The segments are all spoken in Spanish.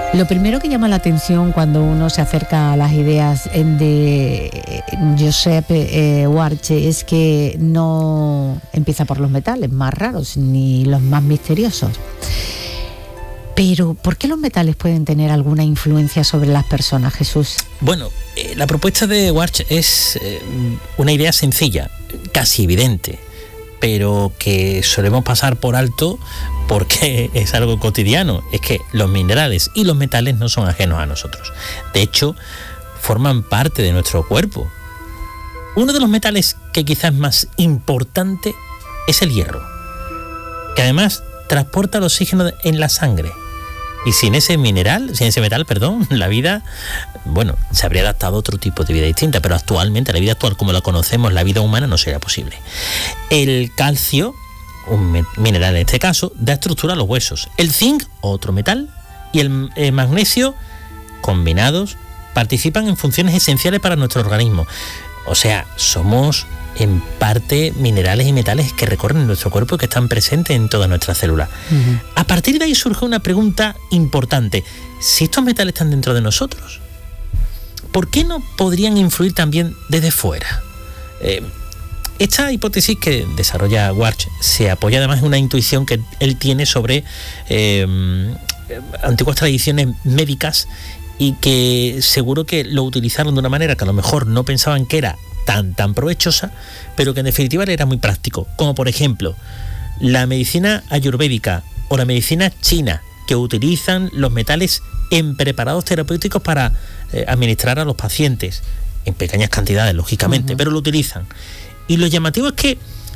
Lo primero que llama la atención cuando uno se acerca a las ideas de Josep Warche es que no empieza por los metales más raros ni los más misteriosos. Pero, ¿por qué los metales pueden tener alguna influencia sobre las personas, Jesús? Bueno, la propuesta de Warche es una idea sencilla, casi evidente, pero que solemos pasar por alto porque es algo cotidiano. Es que los minerales y los metales no son ajenos a nosotros. De hecho, forman parte de nuestro cuerpo. Uno de los metales que quizás es más importante es el hierro, que además transporta el oxígeno en la sangre. Y sin ese metal, la vida, bueno, se habría adaptado a otro tipo de vida distinta, pero actualmente, la vida actual como la conocemos, la vida humana no sería posible. El calcio, un mineral en este caso, da estructura a los huesos. El zinc, otro metal, y el magnesio, combinados, participan en funciones esenciales para nuestro organismo. O sea, somos en parte minerales y metales que recorren nuestro cuerpo y que están presentes en todas nuestras células. Uh-huh. A partir de ahí surge una pregunta importante. Si estos metales están dentro de nosotros, ¿por qué no podrían influir también desde fuera? Esta hipótesis que desarrolla Warche se apoya además en una intuición que él tiene sobre antiguas tradiciones médicas y que seguro que lo utilizaron de una manera que a lo mejor no pensaban que era tan provechosa, pero que en definitiva era muy práctico, como por ejemplo la medicina ayurvédica o la medicina china, que utilizan los metales en preparados terapéuticos para administrar a los pacientes, en pequeñas cantidades lógicamente, uh-huh. pero lo utilizan. Y lo llamativo es que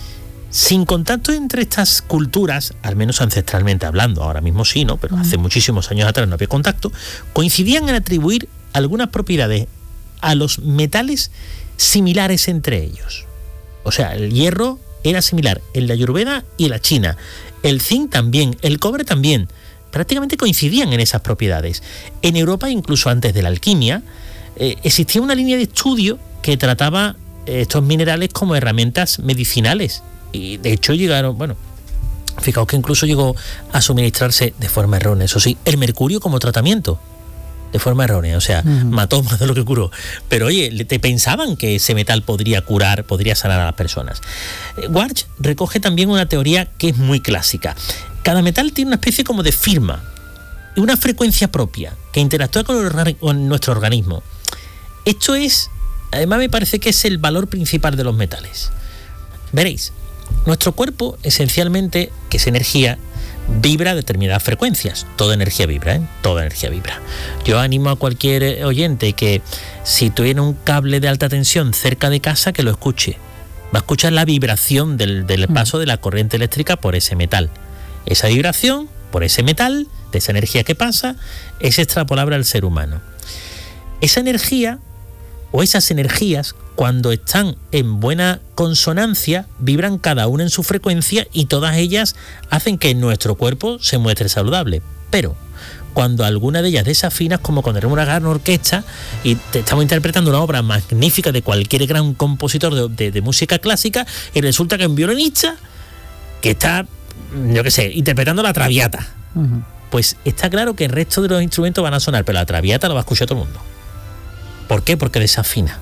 sin contacto entre estas culturas, al menos ancestralmente hablando, ahora mismo sí, ¿no? Pero hace muchísimos años atrás no había contacto, coincidían en atribuir algunas propiedades a los metales similares entre ellos. O sea, el hierro era similar en la Ayurveda y en la China. El zinc también, el cobre también. Prácticamente coincidían en esas propiedades. En Europa, incluso antes de la alquimia, existía una línea de estudio que trataba estos minerales como herramientas medicinales. Y de hecho llegaron, bueno, fijaos que incluso llegó a suministrarse de forma errónea, eso sí, el mercurio como tratamiento. De forma errónea, o sea, mató más de lo que curó. Pero oye, te pensaban que ese metal podría curar, podría sanar a las personas. Warche recoge también una teoría que es muy clásica. Cada metal tiene una especie como de firma y una frecuencia propia que interactúa con nuestro organismo. Esto es, además me parece que es el valor principal de los metales. Veréis, nuestro cuerpo esencialmente, que es energía, vibra a determinadas frecuencias. Toda energía vibra, Toda energía vibra. Yo animo a cualquier oyente que si tuviera un cable de alta tensión cerca de casa, que lo escuche. Va a escuchar la vibración del paso de la corriente eléctrica por ese metal. Esa vibración por ese metal, de esa energía que pasa, es extrapolable al ser humano. Esa energía o esas energías, cuando están en buena consonancia, vibran cada una en su frecuencia y todas ellas hacen que nuestro cuerpo se muestre saludable. Pero cuando alguna de ellas desafina, como cuando tenemos una gran orquesta y estamos interpretando una obra magnífica de cualquier gran compositor de música clásica, y resulta que un violinista que está, yo qué sé, interpretando la Traviata, uh-huh. pues está claro que el resto de los instrumentos van a sonar, pero la Traviata lo va a escuchar todo el mundo. ¿Por qué? Porque desafina.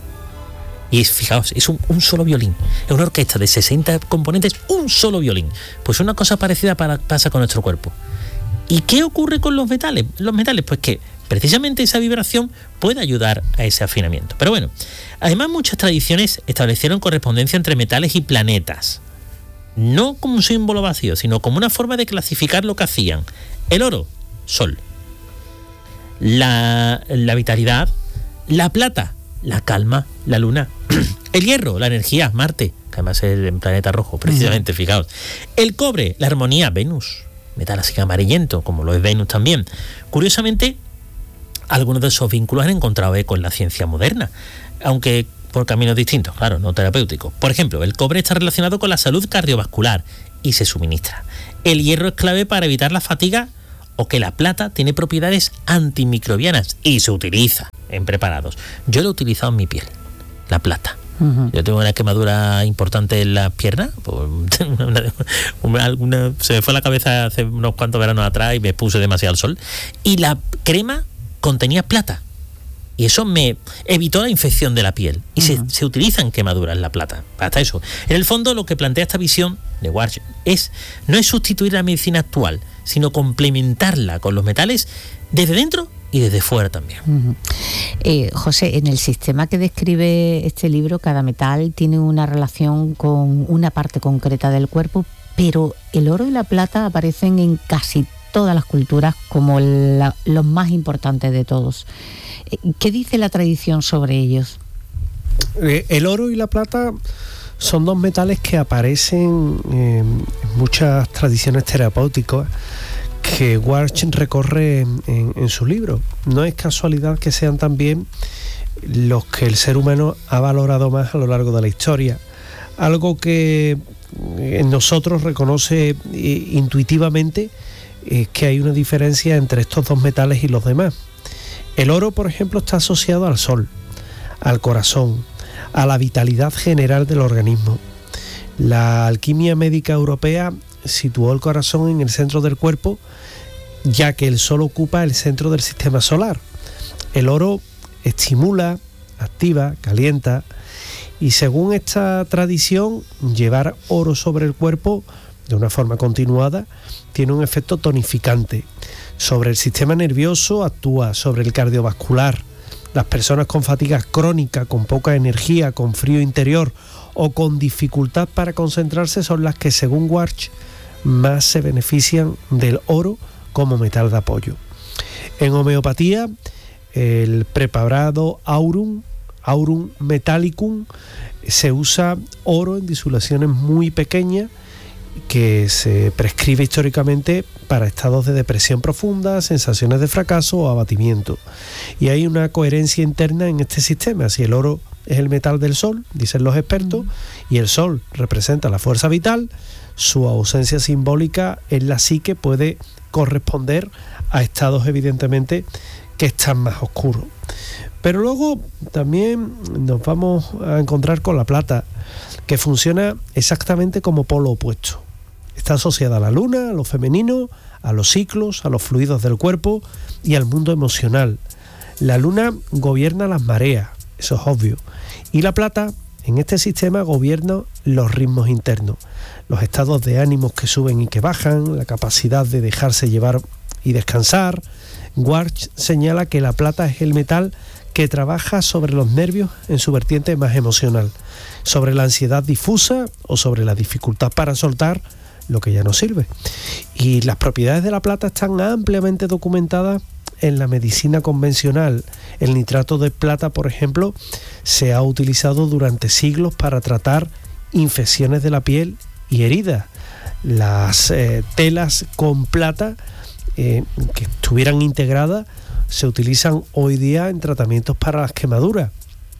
Y fijaos, es un solo violín. Es una orquesta de 60 componentes, un solo violín. Pues una cosa parecida pasa con nuestro cuerpo. ¿Y qué ocurre con los metales? Los metales, pues que precisamente esa vibración puede ayudar a ese afinamiento. Pero bueno, además muchas tradiciones establecieron correspondencia entre metales y planetas. No como un símbolo vacío, sino como una forma de clasificar lo que hacían. El oro, Sol. La vitalidad. La plata, la calma, la luna. El hierro, la energía, Marte, que además es el planeta rojo, precisamente, fijaos. El cobre, la armonía, Venus, metal así amarillento, como lo es Venus también. Curiosamente, algunos de esos vínculos han encontrado eco en la ciencia moderna, aunque por caminos distintos, claro, no terapéuticos. Por ejemplo, el cobre está relacionado con la salud cardiovascular y se suministra. El hierro es clave para evitar la fatiga, o que la plata tiene propiedades antimicrobianas y se utiliza en preparados. Yo lo he utilizado en mi piel, la plata. Yo tengo una quemadura importante en las piernas, pues, se me fue la cabeza hace unos cuantos veranos atrás y me puse demasiado al sol, y la crema contenía plata. Y eso me evitó la infección de la piel. Y se utilizan quemaduras la plata. Hasta eso. En el fondo, lo que plantea esta visión de Warch no es sustituir la medicina actual, sino complementarla con los metales desde dentro y desde fuera también. José, en el sistema que describe este libro, cada metal tiene una relación con una parte concreta del cuerpo, pero el oro y la plata aparecen en casi todas las culturas como los más importantes de todos. ¿Qué dice la tradición sobre ellos? El oro y la plata son dos metales que aparecen en muchas tradiciones terapéuticas que Warch recorre en su libro. No es casualidad que sean también los que el ser humano ha valorado más a lo largo de la historia. Algo que en nosotros reconoce intuitivamente que hay una diferencia entre estos dos metales y los demás. El oro, por ejemplo, está asociado al sol, al corazón, a la vitalidad general del organismo. La alquimia médica europea situó el corazón en el centro del cuerpo, ya que el sol ocupa el centro del sistema solar. El oro estimula, activa, calienta, y según esta tradición, llevar oro sobre el cuerpo de una forma continuada tiene un efecto tonificante. Sobre el sistema nervioso actúa, sobre el cardiovascular. Las personas con fatiga crónica, con poca energía, con frío interior o con dificultad para concentrarse son las que, según Warch, más se benefician del oro como metal de apoyo. En homeopatía, el preparado aurum metallicum, se usa oro en disoluciones muy pequeñas que se prescribe históricamente para estados de depresión profunda, sensaciones de fracaso o abatimiento. Y hay una coherencia interna en este sistema. Si el oro es el metal del sol, dicen los expertos, y el sol representa la fuerza vital, su ausencia simbólica en la psique puede corresponder a estados evidentemente que están más oscuros. Pero luego también nos vamos a encontrar con la plata, que funciona exactamente como polo opuesto. Está asociada a la luna, a lo femenino, a los ciclos, a los fluidos del cuerpo y al mundo emocional. La luna gobierna las mareas, eso es obvio, y la plata en este sistema gobierna los ritmos internos, los estados de ánimos que suben y que bajan, la capacidad de dejarse llevar y descansar. Warch señala que la plata es el metal que trabaja sobre los nervios en su vertiente más emocional, sobre la ansiedad difusa o sobre la dificultad para soltar lo que ya no sirve. Y las propiedades de la plata están ampliamente documentadas en la medicina convencional. El nitrato de plata, por ejemplo, se ha utilizado durante siglos para tratar infecciones de la piel y heridas. Las telas con plata que estuvieran integradas se utilizan hoy día en tratamientos para las quemaduras.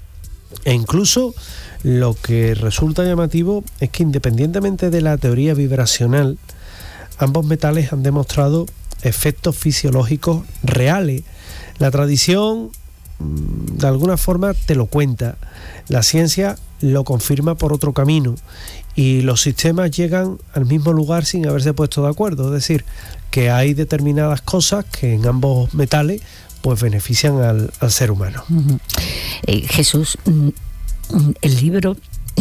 E incluso lo que resulta llamativo es que, independientemente de la teoría vibracional, ambos metales han demostrado efectos fisiológicos reales. La tradición de alguna forma te lo cuenta, la ciencia lo confirma por otro camino, y los sistemas llegan al mismo lugar sin haberse puesto de acuerdo. Es decir, que hay determinadas cosas que en ambos metales pues benefician al ser humano. Jesús, el libro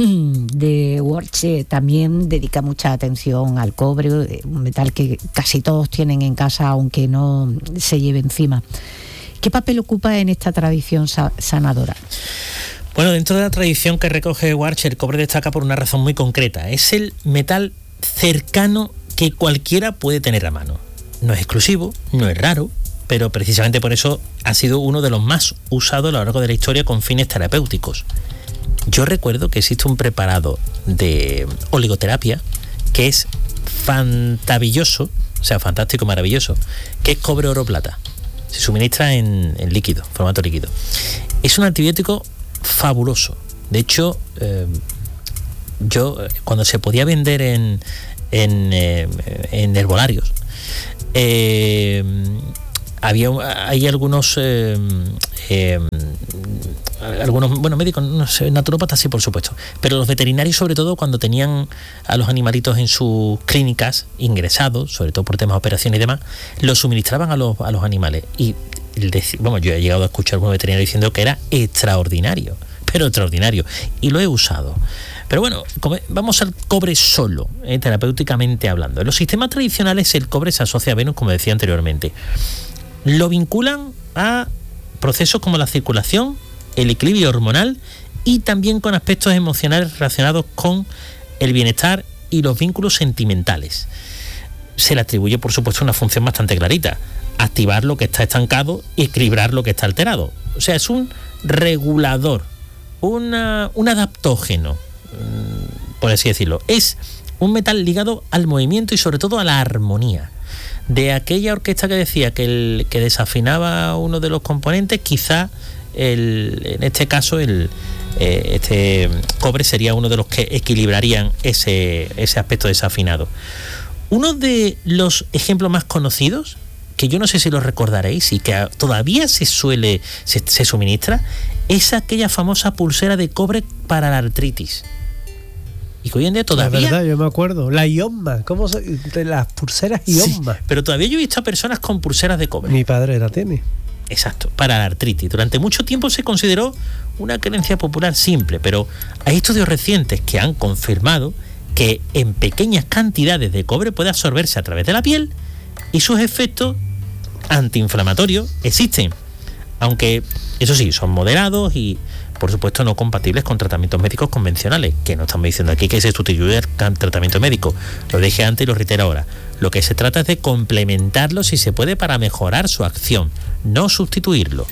de Warch también dedica mucha atención al cobre, un metal que casi todos tienen en casa aunque no se lleve encima. ¿Qué papel ocupa en esta tradición sanadora? Bueno, dentro de la tradición que recoge Warch, el cobre destaca por una razón muy concreta. Es el metal cercano que cualquiera puede tener a mano. No es exclusivo, no es raro, pero precisamente por eso ha sido uno de los más usados a lo largo de la historia con fines terapéuticos. Yo recuerdo que existe un preparado de oligoterapia que es fantabilloso, o sea, fantástico, maravilloso, que es cobre, oro, plata. Se suministra en líquido, formato líquido. Es un antibiótico fabuloso. De hecho, yo cuando se podía vender en herbolarios, hay algunos algunos, bueno, médicos, no sé, naturópatas sí, por supuesto, pero los veterinarios, sobre todo, cuando tenían a los animalitos en sus clínicas ingresados, sobre todo por temas de operaciones y demás, los suministraban a los animales. Y yo he llegado a escuchar a algunos veterinarios diciendo que era extraordinario, pero extraordinario, y lo he usado. Pero bueno, vamos al cobre solo, terapéuticamente hablando. En los sistemas tradicionales el cobre se asocia a Venus, como decía anteriormente. Lo vinculan a procesos como la circulación, el equilibrio hormonal y también con aspectos emocionales relacionados con el bienestar y los vínculos sentimentales. Se le atribuye, por supuesto, una función bastante clarita: activar lo que está estancado y equilibrar lo que está alterado. O sea, es un regulador, un adaptógeno, por así decirlo. Es un metal ligado al movimiento y sobre todo a la armonía. De aquella orquesta que decía que desafinaba uno de los componentes, quizá en este caso este cobre sería uno de los que equilibrarían ese aspecto desafinado. Uno de los ejemplos más conocidos, que yo no sé si lo recordaréis y que todavía se suministra, es aquella famosa pulsera de cobre para la artritis. Y que hoy en día todavía... La verdad, yo me acuerdo. La IOMMA, de las pulseras IOMMA. Sí, pero todavía yo he visto a personas con pulseras de cobre. Mi padre la tiene. Exacto, para la artritis. Durante mucho tiempo se consideró una creencia popular simple, pero hay estudios recientes que han confirmado que en pequeñas cantidades de cobre puede absorberse a través de la piel y sus efectos antiinflamatorios existen. Aunque, eso sí, son moderados y, por supuesto, no compatibles con tratamientos médicos convencionales, que no estamos diciendo aquí que se sustituye el tratamiento médico. Lo dije antes y lo reitero ahora. Lo que se trata es de complementarlo si se puede para mejorar su acción, no sustituirlo.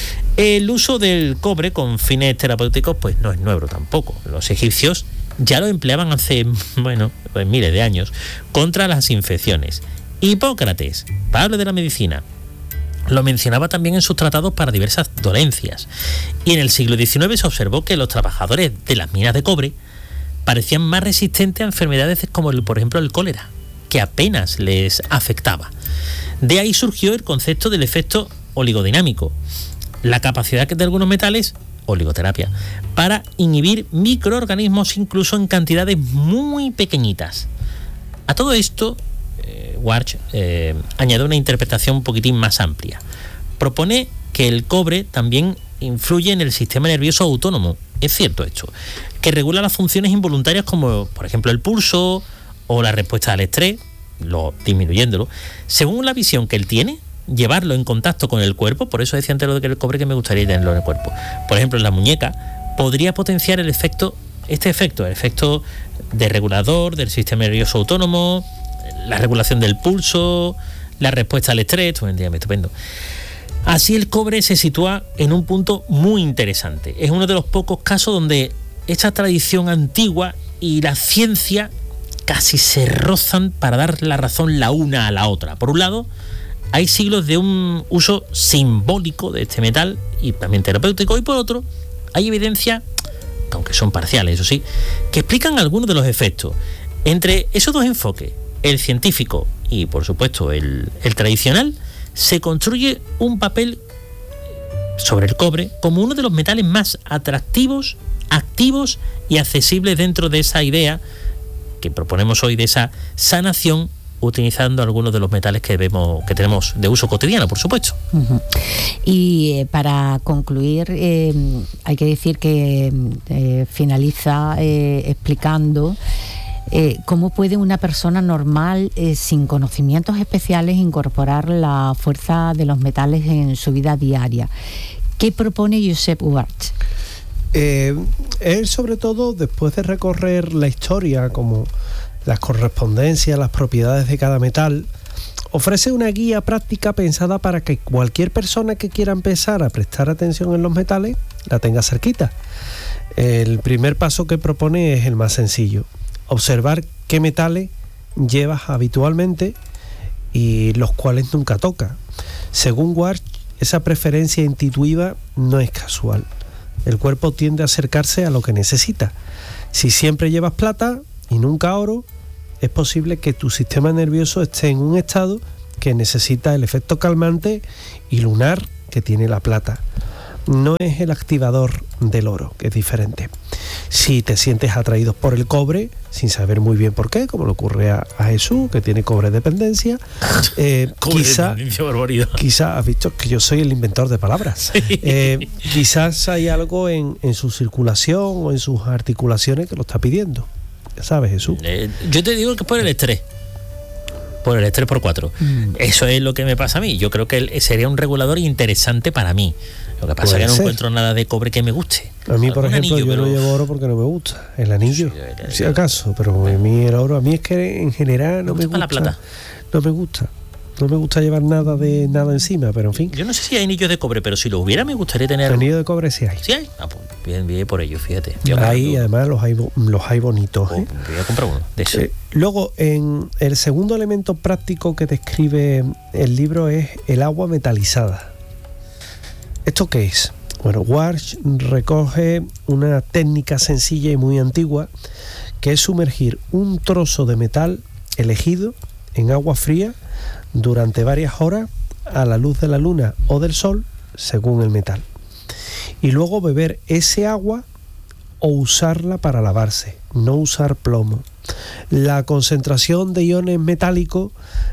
El uso del cobre con fines terapéuticos pues no es nuevo tampoco. Los egipcios ya lo empleaban hace, pues miles de años, contra las infecciones. Hipócrates, padre de la medicina, lo mencionaba también en sus tratados para diversas dolencias. Y en el siglo XIX se observó que los trabajadores de las minas de cobre parecían más resistentes a enfermedades como, por ejemplo, el cólera, que apenas les afectaba. De ahí surgió el concepto del efecto oligodinámico, la capacidad de algunos metales, oligoterapia, para inhibir microorganismos incluso en cantidades muy pequeñitas. A todo esto, Warch añade una interpretación un poquitín más amplia. Propone que el cobre también influye en el sistema nervioso autónomo. Es cierto esto, que regula las funciones involuntarias como, por ejemplo, el pulso o la respuesta al estrés, disminuyéndolo. Según la visión que él tiene, llevarlo en contacto con el cuerpo, por eso decía antes lo de que el cobre, que me gustaría tenerlo en el cuerpo, por ejemplo en la muñeca, podría potenciar el efecto de regulador del sistema nervioso autónomo, la regulación del pulso, la respuesta al estrés. Estupendo. Así el cobre se sitúa en un punto muy interesante. Es uno de los pocos casos donde esta tradición antigua y la ciencia casi se rozan para dar la razón la una a la otra. Por un lado, hay siglos de un uso simbólico de este metal y también terapéutico, y por otro, hay evidencia, aunque son parciales, eso sí, que explican algunos de los efectos. Entre esos dos enfoques, el científico y, por supuesto, el tradicional, se construye un papel sobre el cobre como uno de los metales más atractivos, activos y accesibles dentro de esa idea que proponemos hoy de esa sanación, utilizando algunos de los metales que tenemos de uso cotidiano, por supuesto. Uh-huh. Y para concluir, hay que decir que finaliza explicando cómo puede una persona normal, sin conocimientos especiales, incorporar la fuerza de los metales en su vida diaria. ¿Qué propone Josep Warch? Él, sobre todo, después de recorrer la historia, como las correspondencias, las propiedades de cada metal, ofrece una guía práctica pensada para que cualquier persona que quiera empezar a prestar atención en los metales la tenga cerquita. El primer paso que propone es el más sencillo: observar qué metales llevas habitualmente y los cuales nunca toca. Según Warch, esa preferencia intuitiva no es casual. El cuerpo tiende a acercarse a lo que necesita. Si siempre llevas plata y nunca oro, es posible que tu sistema nervioso esté en un estado que necesita el efecto calmante y lunar que tiene la plata. no es el activador del oro, que es diferente. Si te sientes atraído por el cobre, sin saber muy bien por qué, como le ocurre a Jesús, que tiene cobre dependencia, quizá has visto que yo soy el inventor de palabras. Sí. Quizás hay algo en su circulación o en sus articulaciones que lo está pidiendo. ¿Sabes, Jesús? Yo te digo que por el estrés. Por el estrés por 4. Eso es lo que me pasa a mí. Yo creo que sería un regulador interesante para mí. Lo que pasa es que no encuentro nada de cobre que me guste. A mí, por ejemplo, anillo, yo no llevo oro porque no me gusta. El anillo, si acaso, pero a mí el oro, a mí es que en general no me gusta. La plata. No me gusta. No me gusta llevar nada encima, pero en fin. Yo no sé si hay anillos de cobre, pero si los hubiera me gustaría tener. Anillos de cobre sí hay. ¿Sí hay? Ah, pues bien por ello, fíjate. Ahí además los hay bonitos. Voy a comprar uno de eso. Luego, en el segundo elemento práctico que describe el libro es el agua metalizada. ¿Esto qué es? Bueno, Warsh recoge una técnica sencilla y muy antigua, que es sumergir un trozo de metal elegido en agua fría durante varias horas a la luz de la luna o del sol, según el metal, y luego beber ese agua o usarla para lavarse, no usar plomo. La concentración de iones metálicos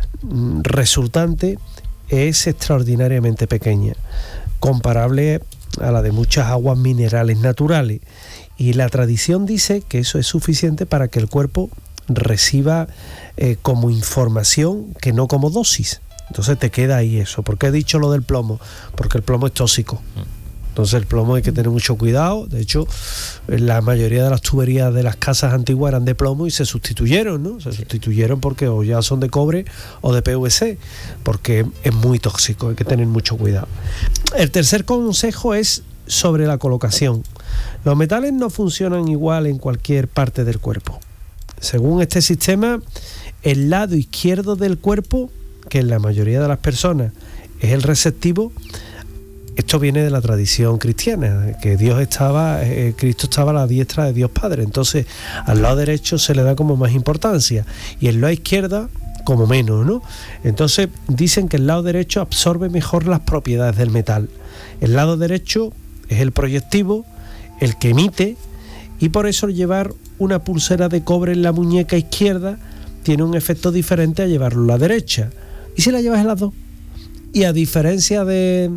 resultante es extraordinariamente pequeña, comparable a la de muchas aguas minerales naturales, y la tradición dice que eso es suficiente para que el cuerpo reciba como información, que no como dosis. Entonces te queda ahí eso. ¿Por qué he dicho lo del plomo? Porque el plomo es tóxico. Entonces el plomo hay que tener mucho cuidado. De hecho, la mayoría de las tuberías de las casas antiguas eran de plomo y se sustituyeron, ¿no? Se sustituyeron porque o ya son de cobre o de PVC, porque es muy tóxico, hay que tener mucho cuidado. El tercer consejo es sobre la colocación. Los metales no funcionan igual en cualquier parte del cuerpo. Según este sistema, el lado izquierdo del cuerpo, que en la mayoría de las personas es el receptivo, esto viene de la tradición cristiana, que Cristo estaba a la diestra de Dios Padre, entonces al lado derecho se le da como más importancia y el lado izquierda como menos, ¿no? Entonces dicen que el lado derecho absorbe mejor las propiedades del metal. El lado derecho es el proyectivo, el que emite, y por eso llevar una pulsera de cobre en la muñeca izquierda tiene un efecto diferente a llevarlo en la derecha. ¿Y si la llevas en las dos? Y a diferencia de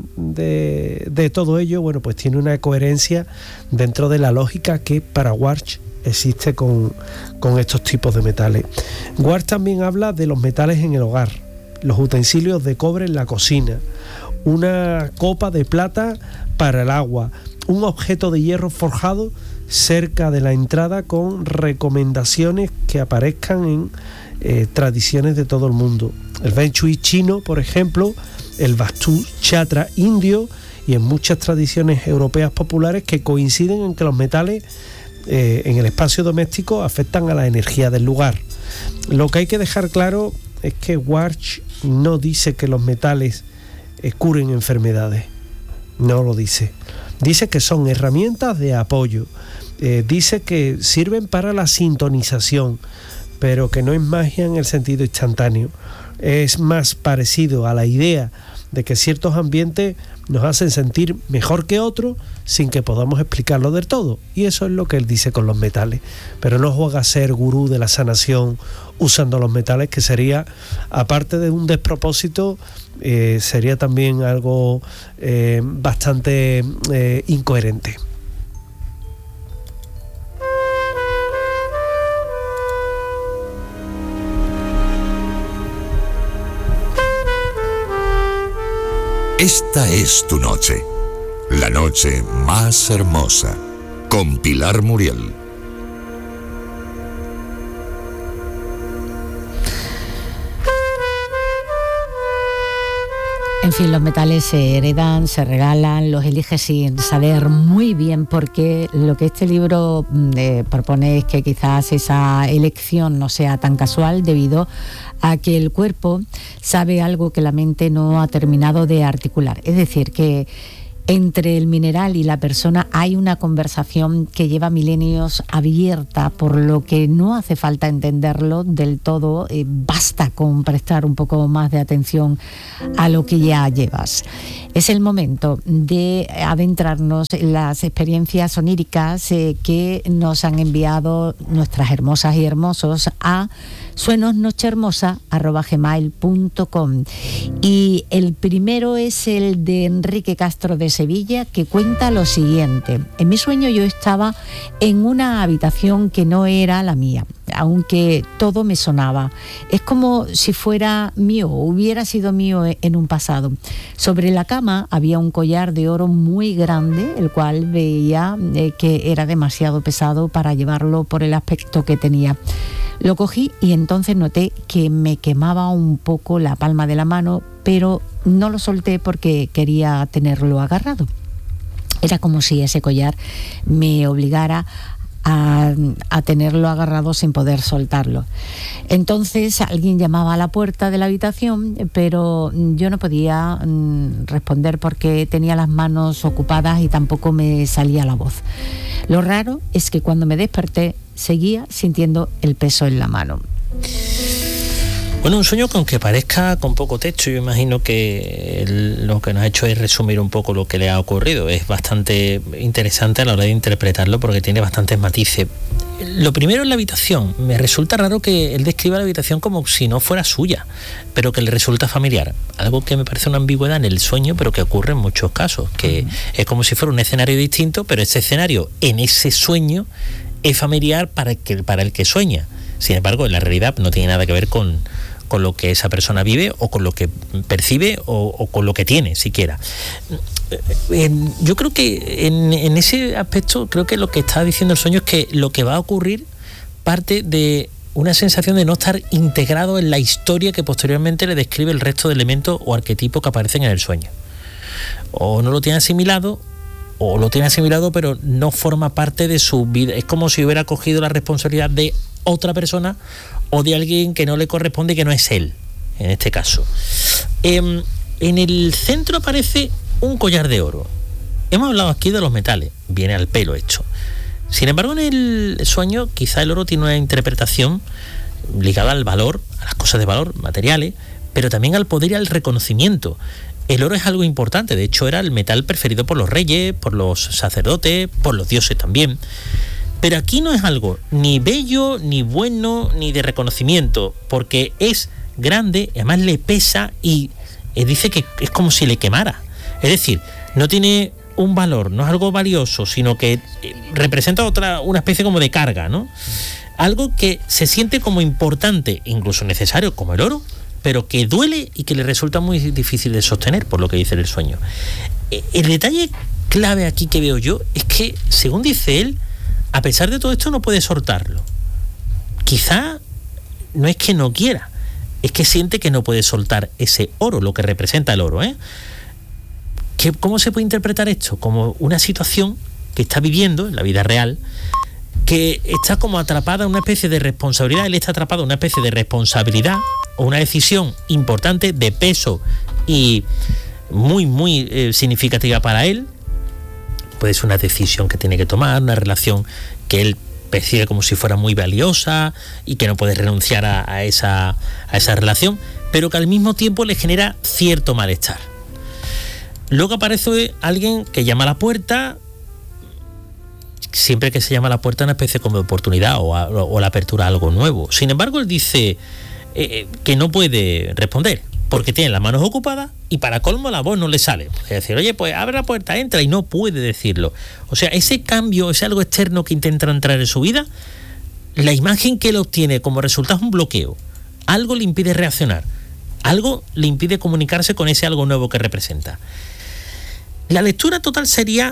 todo ello, bueno, pues tiene una coherencia dentro de la lógica que para Warsh existe con estos tipos de metales. Warsh también habla de los metales en el hogar, los utensilios de cobre en la cocina, una copa de plata para el agua, un objeto de hierro forjado cerca de la entrada con recomendaciones que aparezcan en tradiciones de todo el mundo. El Feng Shui chino, por ejemplo, el Vastu Chakra indio y en muchas tradiciones europeas populares que coinciden en que los metales en el espacio doméstico afectan a la energía del lugar. Lo que hay que dejar claro es que Warsh no dice que los metales curen enfermedades, no lo dice. Dice que son herramientas de apoyo, dice que sirven para la sintonización, pero que no es magia en el sentido instantáneo. Es más parecido a la idea de que ciertos ambientes nos hacen sentir mejor que otros sin que podamos explicarlo del todo. Y eso es lo que él dice con los metales. Pero no juega a ser gurú de la sanación usando los metales, que sería, aparte de un despropósito, sería también algo bastante incoherente. Esta es tu noche, la noche más hermosa, con Pilar Muriel. En fin, los metales se heredan, se regalan, los eliges sin saber muy bien por qué. Lo que este libro propone es que quizás esa elección no sea tan casual debido a que el cuerpo sabe algo que la mente no ha terminado de articular. Es decir, que entre el mineral y la persona hay una conversación que lleva milenios abierta, por lo que no hace falta entenderlo del todo, basta con prestar un poco más de atención a lo que ya llevas. Es el momento de adentrarnos en las experiencias oníricas que nos han enviado nuestras hermosas y hermosos a suenosnochehermosa@gmail.com. Y el primero es el de Enrique Castro de Sevilla, que cuenta lo siguiente. En mi sueño yo estaba en una habitación que no era la mía, aunque todo me sonaba. Es como si fuera mío, o hubiera sido mío en un pasado. Sobre la cama había un collar de oro muy grande, el cual veía que era demasiado pesado para llevarlo por el aspecto que tenía. Lo cogí y entonces noté que me quemaba un poco la palma de la mano, pero no lo solté porque quería tenerlo agarrado. Era como si ese collar me obligara a tenerlo agarrado sin poder soltarlo. Entonces alguien llamaba a la puerta de la habitación, pero yo no podía responder porque tenía las manos ocupadas y tampoco me salía la voz. Lo raro es que cuando me desperté seguía sintiendo el peso en la mano. Bueno, un sueño que aunque parezca con poco texto, yo imagino que lo que nos ha hecho es resumir un poco lo que le ha ocurrido. Es bastante interesante a la hora de interpretarlo porque tiene bastantes matices. Lo primero es la habitación. Me resulta raro que él describa la habitación como si no fuera suya, pero que le resulta familiar. Algo que me parece una ambigüedad en el sueño, pero que ocurre en muchos casos, que es como si fuera un escenario distinto, pero ese escenario en ese sueño es familiar para el que sueña. Sin embargo, en la realidad no tiene nada que ver con lo que esa persona vive o con lo que percibe o con lo que tiene siquiera. Yo creo que en ese aspecto, creo que lo que está diciendo el sueño es que lo que va a ocurrir parte de una sensación de no estar integrado en la historia que posteriormente le describe el resto de elementos o arquetipos que aparecen en el sueño. O no lo tiene asimilado, o lo tiene asimilado pero no forma parte de su vida. Es como si hubiera cogido la responsabilidad de otra persona o de alguien que no le corresponde y que no es él, en este caso. En el centro aparece un collar de oro. Hemos hablado aquí de los metales, viene al pelo hecho. Sin embargo, en el sueño quizá el oro tiene una interpretación ligada al valor, a las cosas de valor, materiales, pero también al poder y al reconocimiento. El oro es algo importante, de hecho era el metal preferido por los reyes, por los sacerdotes, por los dioses también. Pero aquí no es algo ni bello, ni bueno, ni de reconocimiento, porque es grande, además le pesa y dice que es como si le quemara. Es decir, no tiene un valor, no es algo valioso, sino que representa una especie como de carga, ¿no? Algo que se siente como importante, incluso necesario, como el oro, pero que duele y que le resulta muy difícil de sostener, por lo que dice el sueño. El detalle clave aquí que veo yo es que, según dice él, a pesar de todo esto no puede soltarlo. Quizá no es que no quiera, es que siente que no puede soltar ese oro, lo que representa el oro, ¿eh? ¿Cómo se puede interpretar esto? Como una situación que está viviendo en la vida real, que está como atrapada en una especie de responsabilidad. Él está atrapado en una especie de responsabilidad o una decisión importante de peso y muy, muy significativa para él. Puede ser una decisión que tiene que tomar, una relación que él percibe como si fuera muy valiosa y que no puede renunciar a esa relación, pero que al mismo tiempo le genera cierto malestar. Luego aparece alguien que llama a la puerta. Siempre que se llama a la puerta, una especie como de oportunidad o la apertura a algo nuevo. Sin embargo, él dice que no puede responder porque tiene las manos ocupadas y para colmo la voz no le sale. Puede decir, oye, pues abre la puerta, entra, y no puede decirlo. O sea, ese cambio, ese algo externo que intenta entrar en su vida, la imagen que él obtiene como resultado es un bloqueo. Algo le impide reaccionar, algo le impide comunicarse con ese algo nuevo que representa. La lectura total sería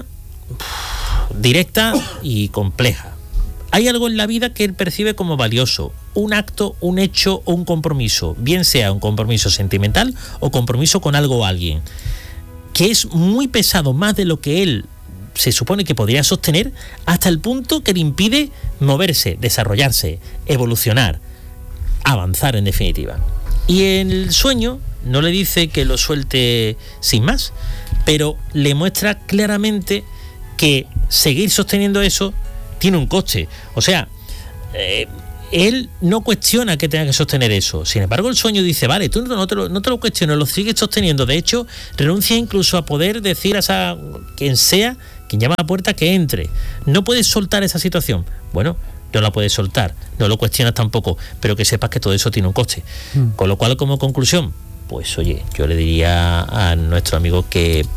directa y compleja. Hay algo en la vida que él percibe como valioso, un acto, un hecho o un compromiso, bien sea un compromiso sentimental o compromiso con algo o alguien, que es muy pesado, más de lo que él se supone que podría sostener, hasta el punto que le impide moverse, desarrollarse, evolucionar, avanzar en definitiva. Y en el sueño no le dice que lo suelte sin más, pero le muestra claramente que seguir sosteniendo eso tiene un coste. O sea, él no cuestiona que tenga que sostener eso. Sin embargo, el sueño dice, vale, tú no te lo cuestiones, lo sigues sosteniendo. De hecho, renuncia incluso a poder decir a quien sea, quien llama a la puerta, que entre. No puedes soltar esa situación. Bueno, no la puedes soltar, no lo cuestionas tampoco, pero que sepas que todo eso tiene un coste. Con lo cual, como conclusión, pues oye, yo le diría a nuestro amigo que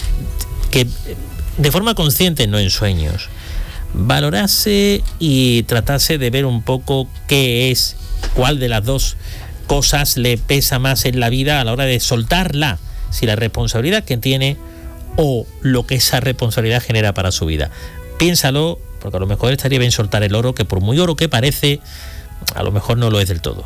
de forma consciente, no en sueños, valorase y tratase de ver un poco cuál de las dos cosas le pesa más en la vida a la hora de soltarla, si la responsabilidad que tiene o lo que esa responsabilidad genera para su vida. Piénsalo, porque a lo mejor estaría bien soltar el oro, que por muy oro que parece, a lo mejor no lo es del todo.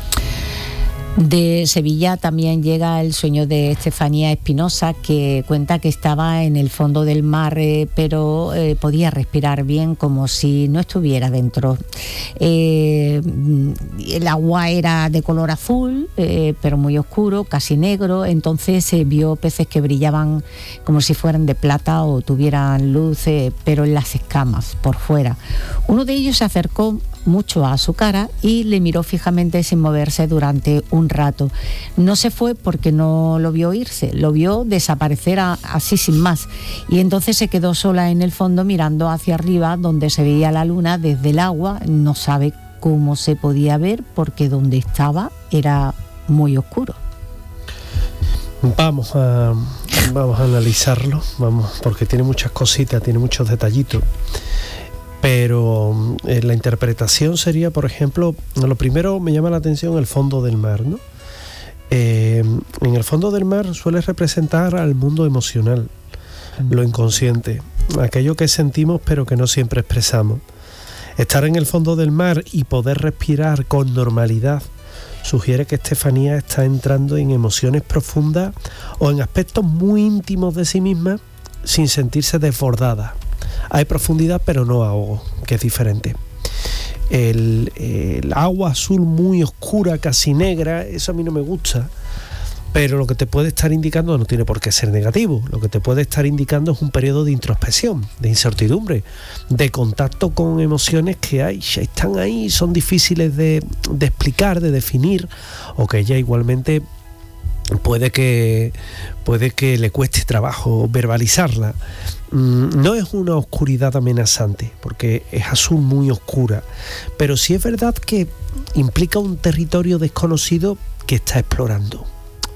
De Sevilla también llega el sueño de Estefanía Espinosa, que cuenta que estaba en el fondo del mar, pero podía respirar bien, como si no estuviera dentro. El agua era de color azul, pero muy oscuro, casi negro. Entonces vio peces que brillaban como si fueran de plata o tuvieran luz, pero en las escamas, por fuera. Uno de ellos se acercó mucho a su cara y le miró fijamente sin moverse durante un rato. No se fue porque no lo vio irse, lo vio desaparecer así sin más, y entonces se quedó sola en el fondo mirando hacia arriba donde se veía la luna desde el agua. No sabe cómo se podía ver porque donde estaba era muy oscuro. Vamos a analizarlo, porque tiene muchas cositas, tiene muchos detallitos. Pero la interpretación sería, por ejemplo, lo primero me llama la atención el fondo del mar, ¿no? En el fondo del mar suele representar al mundo emocional, lo inconsciente, aquello que sentimos pero que no siempre expresamos. Estar en el fondo del mar y poder respirar con normalidad sugiere que Estefanía está entrando en emociones profundas o en aspectos muy íntimos de sí misma sin sentirse desbordada. Hay profundidad pero no ahogo, que es diferente. El agua azul muy oscura, casi negra, eso a mí no me gusta, pero lo que te puede estar indicando no tiene por qué ser negativo. Lo que te puede estar indicando es un periodo de introspección, de incertidumbre, de contacto con emociones que están ahí, son difíciles de explicar, de definir, o que ella igualmente puede que le cueste trabajo verbalizarla. No es una oscuridad amenazante, porque es azul muy oscura, pero sí es verdad que implica un territorio desconocido que está explorando.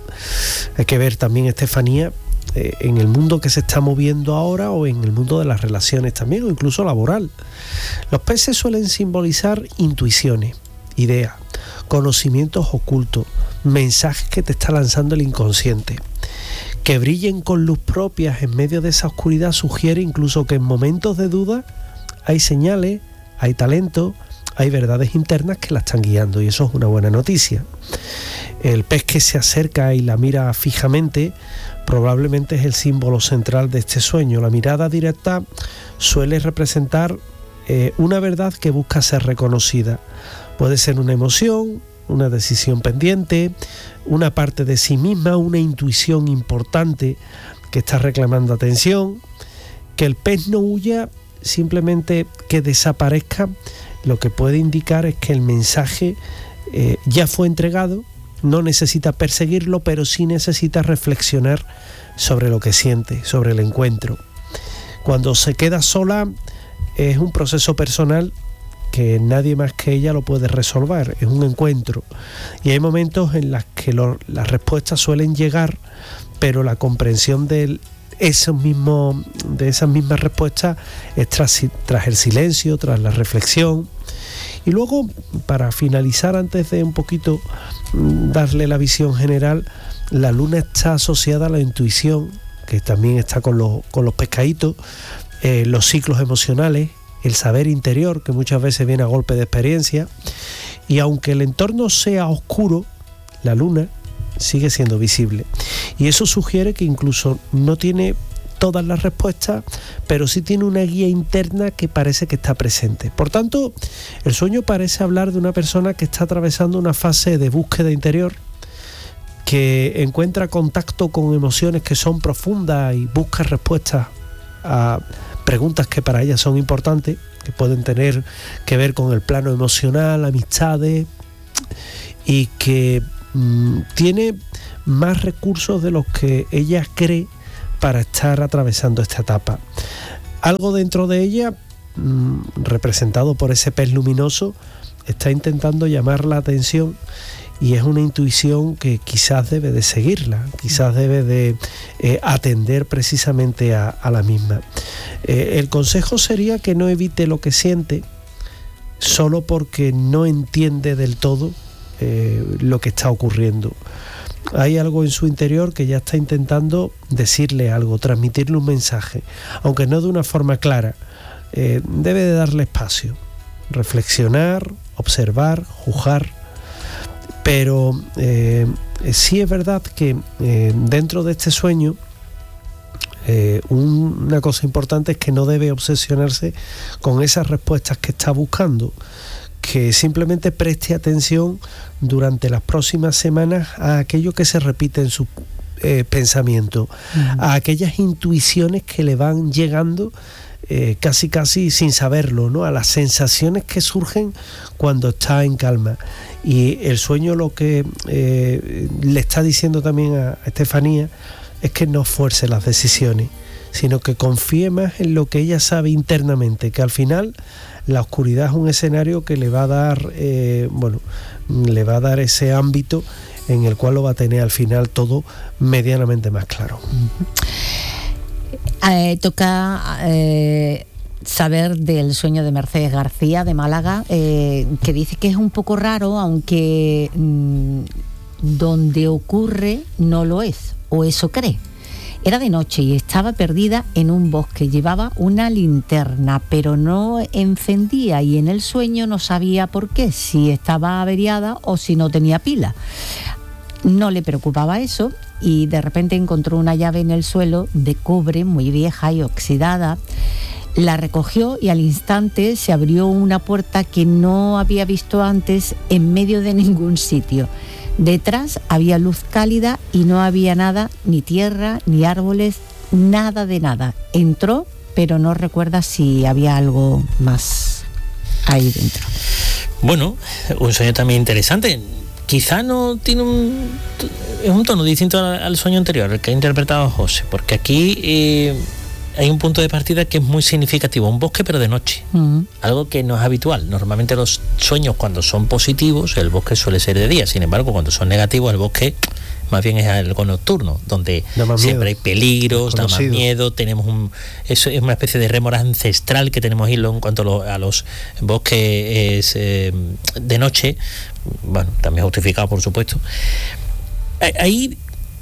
Hay que ver también, Estefanía, en el mundo que se está moviendo ahora, o en el mundo de las relaciones también, o incluso laboral. Los peces suelen simbolizar intuiciones, ideas, conocimientos ocultos, mensajes que te está lanzando el inconsciente. Que brillen con luz propia en medio de esa oscuridad sugiere incluso que en momentos de duda hay señales, hay talento, hay verdades internas que la están guiando, y eso es una buena noticia. El pez que se acerca y la mira fijamente probablemente es el símbolo central de este sueño. La mirada directa suele representar una verdad que busca ser reconocida. Puede ser una emoción, una decisión pendiente, una parte de sí misma, una intuición importante que está reclamando atención. Que el pez no huya, simplemente que desaparezca, lo que puede indicar es que el mensaje ya fue entregado, no necesita perseguirlo, pero sí necesita reflexionar sobre lo que siente, sobre el encuentro. Cuando se queda sola, es un proceso personal que nadie más que ella lo puede resolver, es un encuentro, y hay momentos en los que las respuestas suelen llegar, pero la comprensión de esas mismas respuestas es tras el silencio, tras la reflexión. Y luego, para finalizar, antes de un poquito darle la visión general, la luna está asociada a la intuición, que también está con los pescaditos, los ciclos emocionales, el saber interior, que muchas veces viene a golpe de experiencia. Y aunque el entorno sea oscuro, la luna sigue siendo visible, y eso sugiere que incluso no tiene todas las respuestas, pero sí tiene una guía interna que parece que está presente. Por tanto, el sueño parece hablar de una persona que está atravesando una fase de búsqueda interior, que encuentra contacto con emociones que son profundas y busca respuestas a preguntas que para ella son importantes, que pueden tener que ver con el plano emocional, amistades, y que tiene más recursos de los que ella cree para estar atravesando esta etapa. Algo dentro de ella, representado por ese pez luminoso, está intentando llamar la atención, y es una intuición que quizás debe de seguirla, quizás debe de atender precisamente a la misma. El consejo sería que no evite lo que siente solo porque no entiende del todo lo que está ocurriendo. Hay algo en su interior que ya está intentando decirle algo, transmitirle un mensaje, aunque no de una forma clara. Debe de darle espacio, reflexionar, observar, juzgar. Pero sí es verdad que dentro de este sueño una cosa importante es que no debe obsesionarse con esas respuestas que está buscando, que simplemente preste atención durante las próximas semanas a aquello que se repite en su pensamiento, a aquellas intuiciones que le van llegando casi sin saberlo, ¿no? A las sensaciones que surgen cuando está en calma. Y el sueño lo que le está diciendo también a Estefanía es que no fuerce las decisiones, sino que confíe más en lo que ella sabe internamente, que al final la oscuridad es un escenario que le va a dar le va a dar ese ámbito en el cual lo va a tener al final todo medianamente más claro. Toca saber del sueño de Mercedes García de Málaga, que dice que es un poco raro, aunque donde ocurre no lo es, o eso cree. Era de noche y estaba perdida en un bosque, llevaba una linterna, pero no encendía, y en el sueño no sabía por qué, si estaba averiada o si no tenía pila. No le preocupaba eso, y de repente encontró una llave en el suelo de cobre muy vieja y oxidada. La recogió y al instante se abrió una puerta que no había visto antes en medio de ningún sitio. Detrás había luz cálida y no había nada, ni tierra, ni árboles, nada de nada. Entró, pero no recuerda si había algo más ahí dentro. Bueno, un sueño también interesante. Quizá no tiene es un tono distinto al sueño anterior, el que ha interpretado José, porque aquí hay un punto de partida que es muy significativo, un bosque pero de noche, algo que no es habitual. Normalmente los sueños, cuando son positivos, el bosque suele ser de día. Sin embargo, cuando son negativos, el bosque más bien es algo nocturno, donde siempre hay peligros, da más miedo. Eso es una especie de rémora ancestral que tenemos en cuanto a los bosques de noche. Bueno, también justificado, por supuesto. Ahí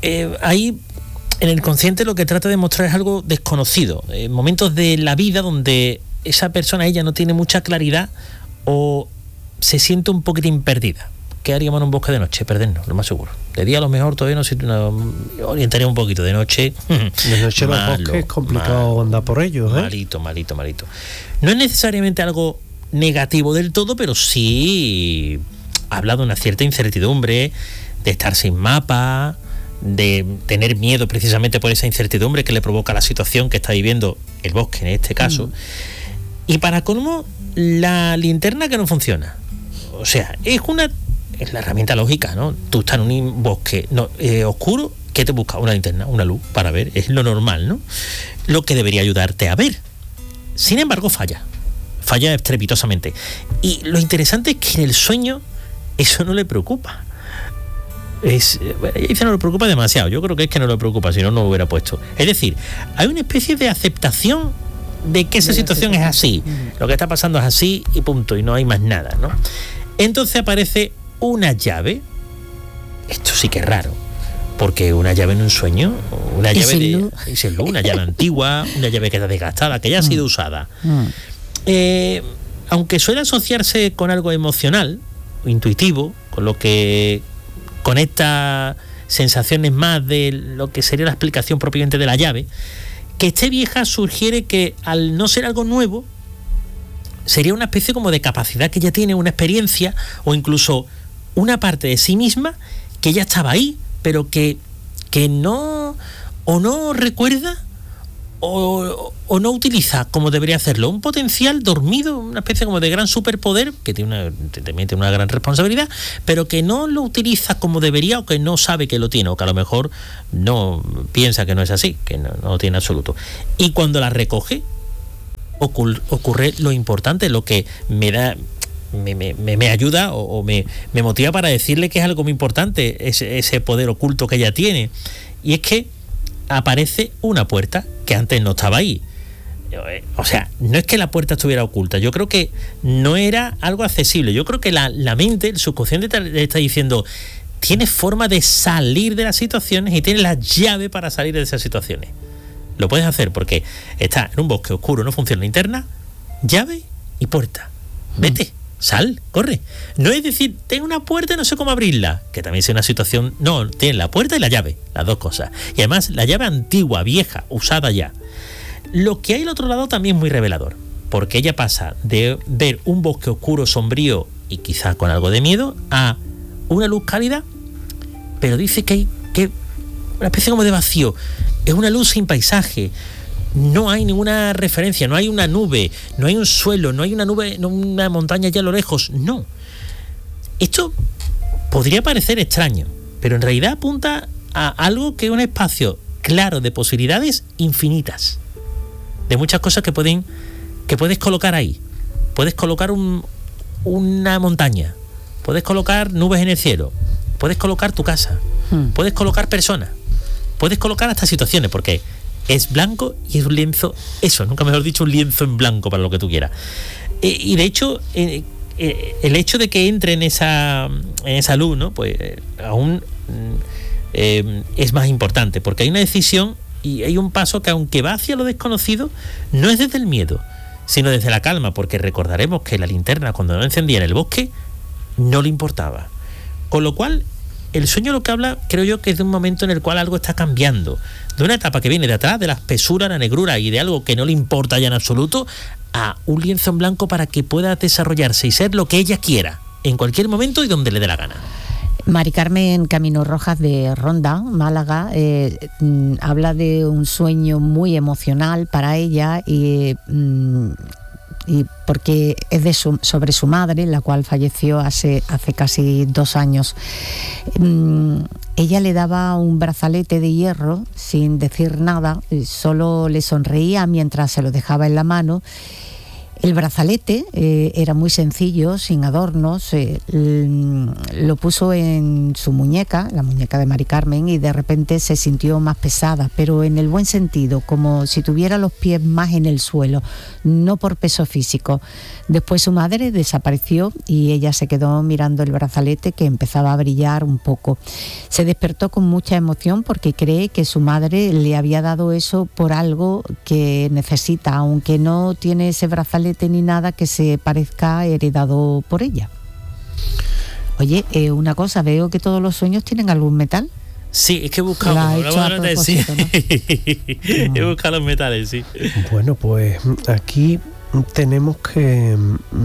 en el consciente lo que trata de mostrar es algo desconocido, momentos de la vida donde esa persona, ella no tiene mucha claridad o se siente un poquitín perdida. ¿Qué haríamos en un bosque de noche? Perdernos, lo más seguro. De día a lo mejor todavía nos orientaría un poquito. De noche los bosques es complicado andar por ellos, malito. No es necesariamente algo negativo del todo, pero sí habla de una cierta incertidumbre, de estar sin mapa, de tener miedo precisamente por esa incertidumbre que le provoca la situación que está viviendo el bosque en este caso. Y para colmo, la linterna que no funciona. O sea, es la herramienta lógica, ¿no? Tú estás en un bosque oscuro, ¿qué te busca? Una linterna, una luz para ver, es lo normal, ¿no? Lo que debería ayudarte a ver. Sin embargo, falla estrepitosamente. Y lo interesante es que en el sueño eso no le preocupa. Ella dice no le preocupa demasiado. Yo creo que es que no le preocupa, si no lo hubiera puesto. Es decir, hay una especie de aceptación de que esa situación es así. Lo que está pasando es así y punto, y no hay más nada, ¿no? Entonces aparece una llave. Esto sí que es raro, porque una llave en un sueño, una llave antigua, una llave que está desgastada, que ya ha sido usada. Aunque suele asociarse con algo emocional, intuitivo, con lo que conecta sensaciones más de lo que sería la explicación propiamente de la llave, que esté vieja sugiere que al no ser algo nuevo, sería una especie como de capacidad que ya tiene, una experiencia o incluso una parte de sí misma que ya estaba ahí, pero que no, o no recuerda o no utiliza como debería hacerlo. Un potencial dormido, una especie como de gran superpoder que también tiene una gran responsabilidad, pero que no lo utiliza como debería, o que no sabe que lo tiene, o que a lo mejor no piensa que no es así, que no lo tiene absoluto. Y cuando la recoge, ocurre lo importante, lo que me da... Me ayuda o me motiva para decirle que es algo muy importante, ese poder oculto que ella tiene, y es que aparece una puerta que antes no estaba ahí. O sea, no es que la puerta estuviera oculta, yo creo que no era algo accesible. Yo creo que la mente, el subconsciente le está diciendo: tienes forma de salir de las situaciones y tienes la llave para salir de esas situaciones. Lo puedes hacer porque está en un bosque oscuro, no funciona la linterna, llave y puerta. Vete. Sal, corre. No es decir, tengo una puerta y no sé cómo abrirla, que también es una situación. No, tienes la puerta y la llave, las dos cosas. Y además la llave antigua, vieja, usada ya. Lo que hay al otro lado también es muy revelador, porque ella pasa de ver un bosque oscuro, sombrío y quizás con algo de miedo, a una luz cálida, pero dice que hay una especie como de vacío. Es una luz sin paisaje. No hay ninguna referencia, no hay una nube, no hay un suelo, no hay una nube, no una montaña allá a lo lejos, no. Esto podría parecer extraño, pero en realidad apunta a algo que es un espacio claro de posibilidades infinitas, de muchas cosas que puedes colocar ahí. Puedes colocar una montaña, puedes colocar nubes en el cielo, puedes colocar tu casa, puedes colocar personas, puedes colocar hasta situaciones, porque es blanco y es un lienzo, nunca mejor dicho, un lienzo en blanco para lo que tú quieras. Y de hecho, el hecho de que entre en esa luz, ¿no? Pues aún es más importante, porque hay una decisión y hay un paso que, aunque va hacia lo desconocido, no es desde el miedo, sino desde la calma, porque recordaremos que la linterna, cuando no encendía en el bosque, no le importaba. Con lo cual, el sueño lo que habla, creo yo, que es de un momento en el cual algo está cambiando, de una etapa que viene de atrás, de la espesura, la negrura y de algo que no le importa ya en absoluto, a un lienzo en blanco para que pueda desarrollarse y ser lo que ella quiera, en cualquier momento y donde le dé la gana. Mari Carmen Camino Rojas, de Ronda, Málaga, habla de un sueño muy emocional para ella y porque es sobre su madre, la cual falleció hace casi 2 años. Ella le daba un brazalete de hierro sin decir nada, solo le sonreía mientras se lo dejaba en la mano. El brazalete era muy sencillo, sin adornos, lo puso en su muñeca, la muñeca de Mari Carmen, y de repente se sintió más pesada, pero en el buen sentido, como si tuviera los pies más en el suelo, no por peso físico. Después su madre desapareció y ella se quedó mirando el brazalete, que empezaba a brillar un poco. Se despertó con mucha emoción porque cree que su madre le había dado eso por algo que necesita, aunque no tiene ese brazalete ni nada que se parezca heredado por ella. Oye, una cosa, veo que todos los sueños tienen algún metal. Sí, es que he buscado he buscado los metales, sí. Bueno, pues aquí tenemos que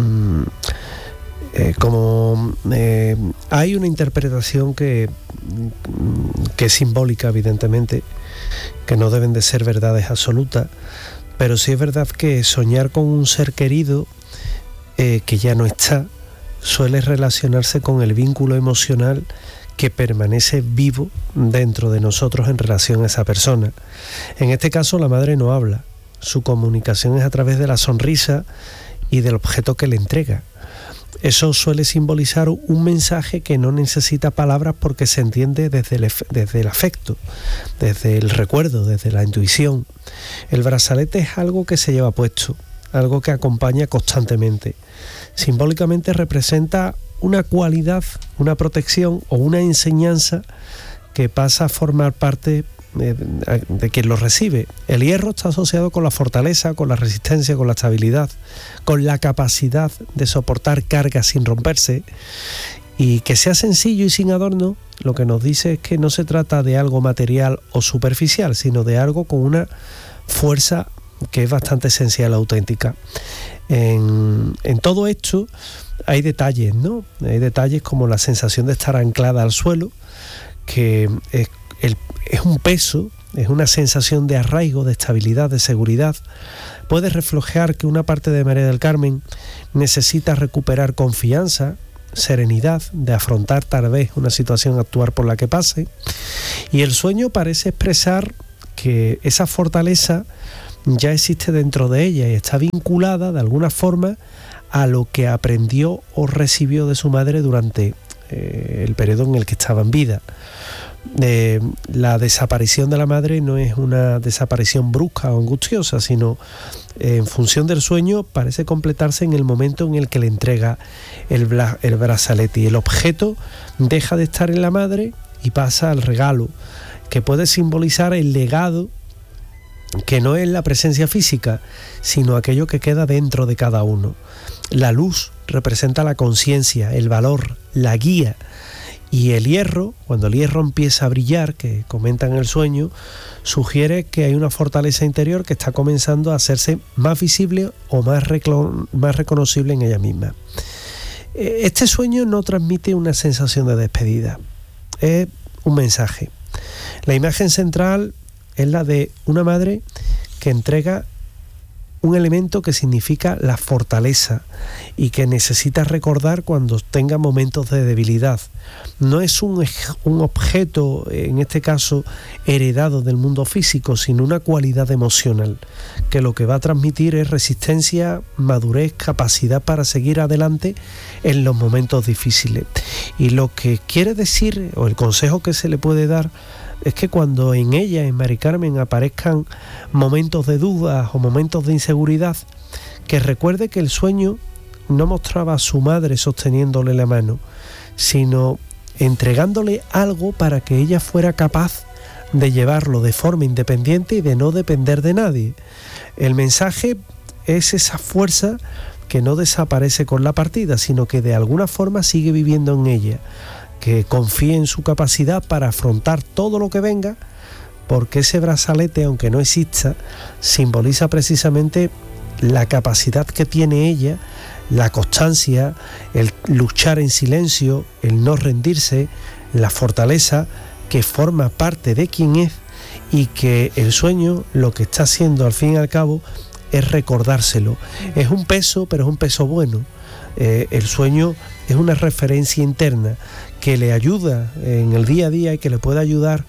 hay una interpretación que es simbólica, evidentemente, que no deben de ser verdades absolutas, pero sí es verdad que soñar con un ser querido que ya no está suele relacionarse con el vínculo emocional que permanece vivo dentro de nosotros en relación a esa persona. En este caso, la madre no habla, su comunicación es a través de la sonrisa y del objeto que le entrega. Eso suele simbolizar un mensaje que no necesita palabras, porque se entiende desde el afecto, desde el recuerdo, desde la intuición. El brazalete es algo que se lleva puesto, algo que acompaña constantemente. Simbólicamente representa una cualidad, una protección o una enseñanza que pasa a formar parte de quien lo recibe. El hierro está asociado con la fortaleza, con la resistencia, con la estabilidad, con la capacidad de soportar cargas sin romperse, y que sea sencillo y sin adorno, lo que nos dice es que no se trata de algo material o superficial, sino de algo con una fuerza que es bastante esencial, auténtica. En todo esto hay detalles, ¿no? Hay detalles como la sensación de estar anclada al suelo, que es un peso, es una sensación de arraigo, de estabilidad, de seguridad. Puede reflejar que una parte de María del Carmen necesita recuperar confianza, serenidad, de afrontar tal vez una situación actual por la que pase. Y el sueño parece expresar que esa fortaleza ya existe dentro de ella y está vinculada de alguna forma a lo que aprendió o recibió de su madre durante el periodo en el que estaba en vida. La desaparición de la madre no es una desaparición brusca o angustiosa, sino en función del sueño parece completarse en el momento en el que le entrega el brazalete, y el objeto deja de estar en la madre y pasa al regalo, que puede simbolizar el legado, que no es la presencia física, sino aquello que queda dentro de cada uno. La luz representa la conciencia, el valor, la guía. Y el hierro, cuando el hierro empieza a brillar, que comenta en el sueño, sugiere que hay una fortaleza interior que está comenzando a hacerse más visible o más reconocible en ella misma. Este sueño no transmite una sensación de despedida, es un mensaje. La imagen central es la de una madre que entrega un elemento que significa la fortaleza y que necesita recordar cuando tenga momentos de debilidad. No es un objeto, en este caso, heredado del mundo físico, sino una cualidad emocional, que lo que va a transmitir es resistencia, madurez, capacidad para seguir adelante en los momentos difíciles. Y lo que quiere decir, o el consejo que se le puede dar, es que cuando en ella, en Mari Carmen, aparezcan momentos de dudas o momentos de inseguridad, que recuerde que el sueño no mostraba a su madre sosteniéndole la mano, sino entregándole algo para que ella fuera capaz de llevarlo de forma independiente y de no depender de nadie. El mensaje es esa fuerza que no desaparece con la partida, sino que de alguna forma sigue viviendo en ella, que confíe en su capacidad para afrontar todo lo que venga, porque ese brazalete, aunque no exista, simboliza precisamente la capacidad que tiene ella, la constancia, el luchar en silencio, el no rendirse, la fortaleza que forma parte de quien es, y que el sueño lo que está haciendo al fin y al cabo es recordárselo. Es un peso, pero es un peso bueno. El sueño es una referencia interna que le ayuda en el día a día y que le puede ayudar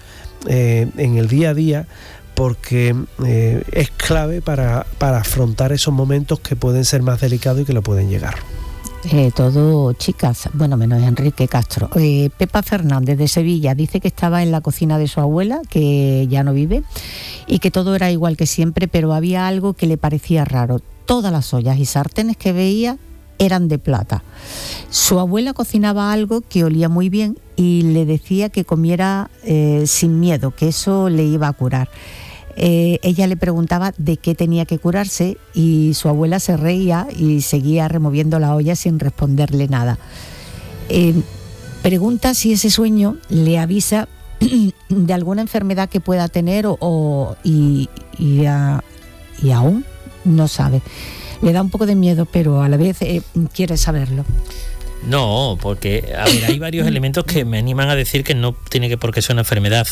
en el día a día, porque es clave para afrontar esos momentos que pueden ser más delicados y que le pueden llegar. Todo chicas, bueno, menos Enrique Castro. Pepa Fernández de Sevilla dice que estaba en la cocina de su abuela, que ya no vive, y que todo era igual que siempre, pero había algo que le parecía raro. Todas las ollas y sartenes que veía eran de plata. Su abuela cocinaba algo que olía muy bien y le decía que comiera sin miedo, que eso le iba a curar. Ella le preguntaba de qué tenía que curarse y su abuela se reía y seguía removiendo la olla sin responderle nada. Pregunta si ese sueño le avisa de alguna enfermedad que pueda tener y aún no sabe. Le da un poco de miedo, pero a la vez quiere saberlo. No, porque a ver, hay varios elementos que me animan a decir que no tiene por qué ser una enfermedad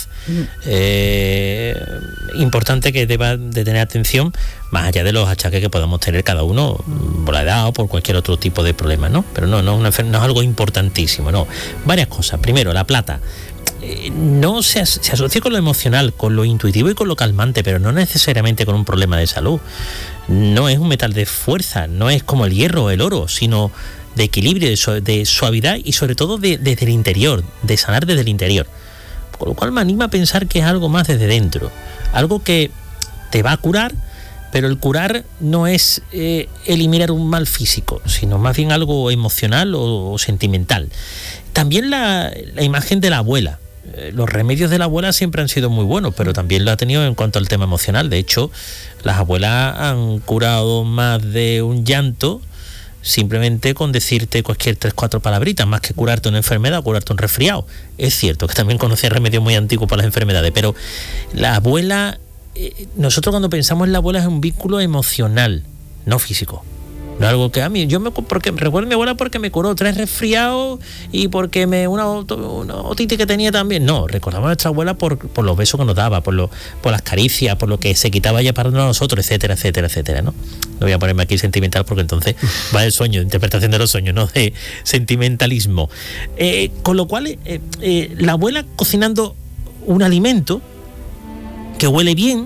importante que deba de tener atención, más allá de los achaques que podamos tener cada uno por la edad o por cualquier otro tipo de problema, ¿no? Pero no es algo importantísimo, no. Varias cosas. Primero, la plata. No se asocia con lo emocional, con lo intuitivo y con lo calmante, pero no necesariamente con un problema de salud. No es un metal de fuerza, no es como el hierro o el oro, sino de equilibrio, de suavidad y sobre todo desde el interior, de sanar desde el interior. Con lo cual me anima a pensar que es algo más desde dentro, algo que te va a curar, pero el curar no es eliminar un mal físico, sino más bien algo emocional o sentimental. También la imagen de la abuela. Los remedios de la abuela siempre han sido muy buenos, pero también lo ha tenido en cuanto al tema emocional. De hecho, las abuelas han curado más de un llanto simplemente con decirte cualquier 3-4 palabritas, más que curarte una enfermedad o curarte un resfriado. Es cierto que también conocía remedios muy antiguos para las enfermedades, pero la abuela, nosotros cuando pensamos en la abuela es un vínculo emocional, no físico. No es algo que a mí, porque recuerdo a mi abuela porque me curó 3 resfriados y porque una otitis que tenía también. No, recordamos a nuestra abuela por los besos que nos daba, por las caricias, por lo que se quitaba ella para nosotros, etcétera, etcétera, etcétera, ¿no? No voy a ponerme aquí sentimental porque entonces va el sueño, interpretación de los sueños, no de sentimentalismo. Con lo cual, la abuela cocinando un alimento que huele bien,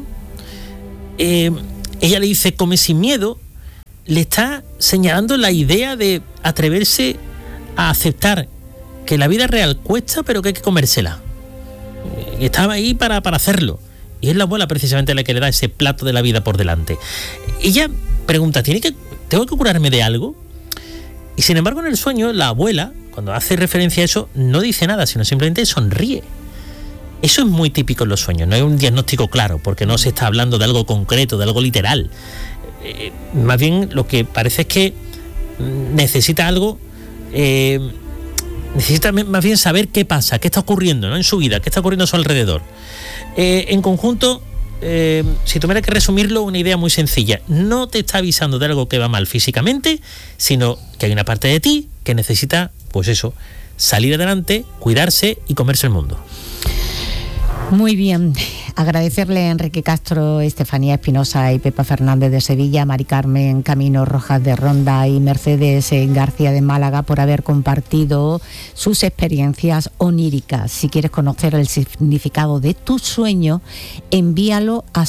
ella le dice come sin miedo, le está señalando la idea de atreverse a aceptar que la vida real cuesta, pero que hay que comérsela. Y estaba ahí para hacerlo. Y es la abuela precisamente la que le da ese plato de la vida por delante. Ella pregunta, ¿tengo que curarme de algo? Y sin embargo en el sueño la abuela, cuando hace referencia a eso, no dice nada, sino simplemente sonríe. Eso es muy típico en los sueños, no hay un diagnóstico claro, porque no se está hablando de algo concreto, de algo literal. Más bien lo que parece es que necesita algo, necesita más bien saber qué pasa, qué está ocurriendo, ¿no?, en su vida, qué está ocurriendo a su alrededor. En conjunto, si tuviera que resumirlo, una idea muy sencilla: no te está avisando de algo que va mal físicamente, sino que hay una parte de ti que necesita, pues eso, salir adelante, cuidarse y comerse el mundo. Muy bien, agradecerle a Enrique Castro, Estefanía Espinosa y Pepa Fernández de Sevilla, Mari Carmen Camino Rojas de Ronda y Mercedes García de Málaga por haber compartido sus experiencias oníricas. Si quieres conocer el significado de tu sueño, envíalo a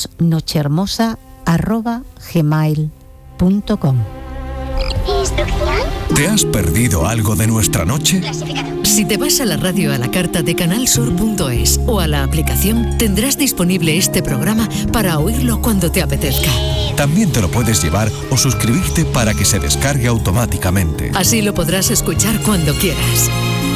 suenosnochehermosa@gmail.com. ¿Te has perdido algo de nuestra noche? Si te vas a la radio a la carta de canalsur.es o a la aplicación, tendrás disponible este programa para oírlo cuando te apetezca. También te lo puedes llevar o suscribirte para que se descargue automáticamente. Así lo podrás escuchar cuando quieras.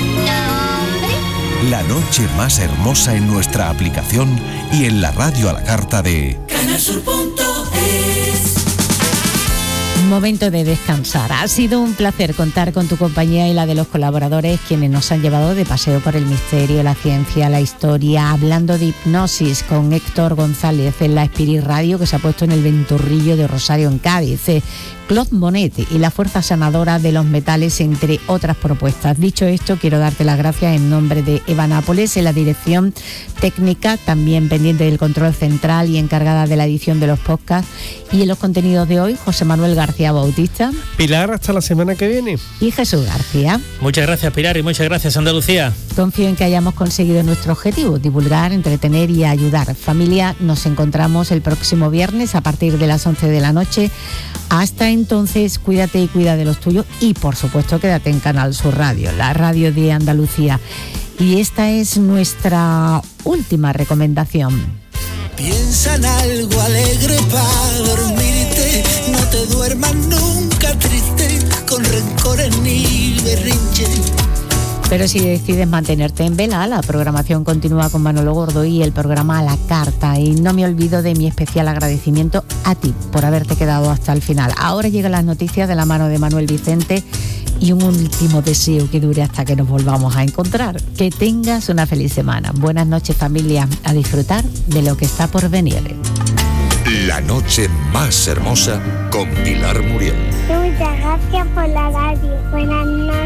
La noche más hermosa en nuestra aplicación y en la radio a la carta de canalsur.es. Momento de descansar. Ha sido un placer contar con tu compañía y la de los colaboradores, quienes nos han llevado de paseo por el misterio, la ciencia, la historia, hablando de hipnosis con Héctor González en la Spirit Radio, que se ha puesto en el Ventorrillo de Rosario, en Cádiz, Claude Monet y la fuerza sanadora de los metales, entre otras propuestas. Dicho esto, quiero darte las gracias en nombre de Eva Nápoles en la dirección técnica, también pendiente del control central y encargada de la edición de los podcasts, y en los contenidos de hoy, José Manuel García Bautista. Pilar, hasta la semana que viene. Y Jesús García. Muchas gracias, Pilar, y muchas gracias, Andalucía. Confío en que hayamos conseguido nuestro objetivo: divulgar, entretener y ayudar. Familia, nos encontramos el próximo viernes a partir de las 11 de la noche. Hasta entonces, cuídate y cuida de los tuyos, y por supuesto quédate en Canal Sur Radio, la radio de Andalucía. Y esta es nuestra última recomendación. Piensa en algo alegre para dormirte, no te duermas nunca triste, con rencores ni berrinches. Pero si decides mantenerte en vela, la programación continúa con Manolo Gordo y el programa A la Carta. Y no me olvido de mi especial agradecimiento a ti por haberte quedado hasta el final. Ahora llegan las noticias de la mano de Manuel Vicente y un último deseo que dure hasta que nos volvamos a encontrar. Que tengas una feliz semana. Buenas noches, familia. A disfrutar de lo que está por venir. La noche más hermosa con Pilar Muriel. Muchas gracias por la radio. Buenas noches.